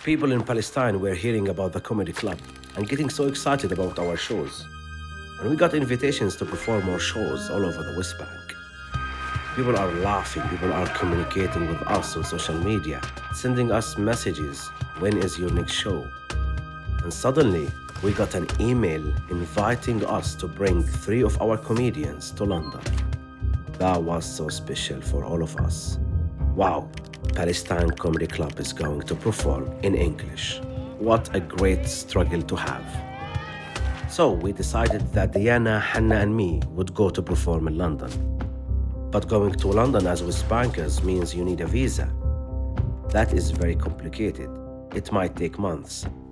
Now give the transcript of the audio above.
People in Palestine were hearing about the comedy club and getting so excited about our shows. And we got invitations to perform more shows all over the West Bank. People are laughing, people are communicating with us on social media, sending us messages, when is your next show? And suddenly, we got an email inviting us to bring 3 of our comedians to London. That was so special for all of us. Wow, Palestine Comedy Club is going to perform in English. What a great struggle to have. So we decided that Diana, Hannah and me would go to perform in London. But going to London as West Bankers means you need a visa. That is very complicated. It might take months.